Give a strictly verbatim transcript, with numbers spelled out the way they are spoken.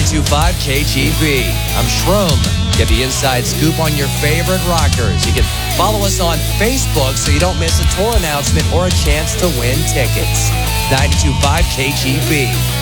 ninety-two point five K G B. I'm Shroom. Get the inside scoop on your favorite rockers. You can follow us on Facebook so you don't miss a tour announcement or a chance to win tickets. ninety-two point five K G B.